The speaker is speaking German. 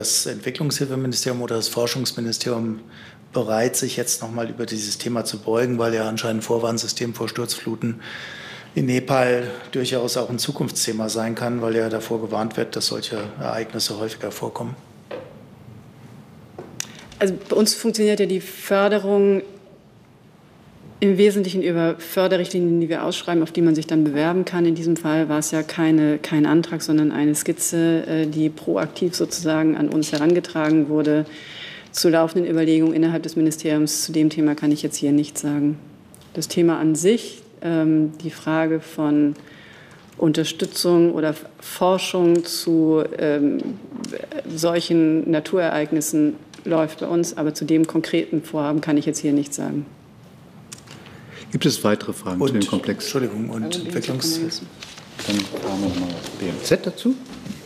das Entwicklungshilfeministerium oder das Forschungsministerium bereit, sich jetzt noch mal über dieses Thema zu beugen, weil ja anscheinend ein Vorwarnsystem vor Sturzfluten in Nepal durchaus auch ein Zukunftsthema sein kann, weil ja davor gewarnt wird, dass solche Ereignisse häufiger vorkommen? Also bei uns funktioniert ja die Förderung im Wesentlichen über Förderrichtlinien, die wir ausschreiben, auf die man sich dann bewerben kann. In diesem Fall war es ja kein Antrag, sondern eine Skizze, die proaktiv sozusagen an uns herangetragen wurde. Zu laufenden Überlegungen innerhalb des Ministeriums zu dem Thema kann ich jetzt hier nichts sagen. Das Thema an sich, die Frage von Unterstützung oder Forschung zu solchen Naturereignissen läuft bei uns, aber zu dem konkreten Vorhaben kann ich jetzt hier nichts sagen. Gibt es weitere Fragen zu dem Komplex? Entschuldigung, und Entwicklungs... Dann fragen wir mal BMZ dazu.